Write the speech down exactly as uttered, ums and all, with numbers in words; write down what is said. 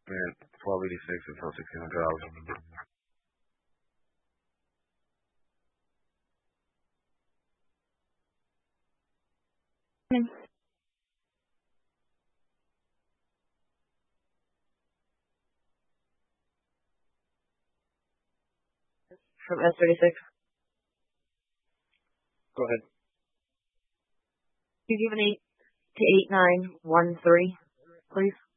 Man, twelve eighty-six until sixteen hundred dollars. From S thirty-six. Go ahead. Could you give an eight to eight nine one three, please?